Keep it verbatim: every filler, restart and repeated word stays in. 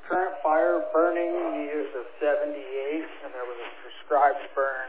current fire burning in the years of seventy-eight, and there was a prescribed burn